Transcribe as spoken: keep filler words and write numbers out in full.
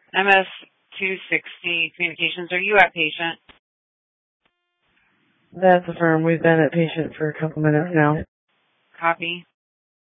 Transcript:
M S two sixty Communications. Are you at patient? That's affirmed. We've been at patient for a couple minutes now. Copy.